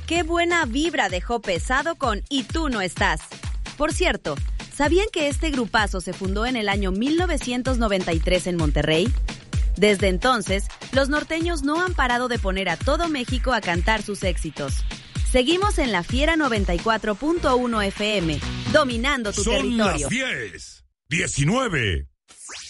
qué buena vibra dejó Pesado con Y tú no estás. Por cierto, ¿sabían que este grupazo se fundó en el año 1993 en Monterrey? Desde entonces, los norteños no han parado de poner a todo México a cantar sus éxitos. Seguimos en La Fiera 94.1 FM, dominando tu territorio. Son las 10:19.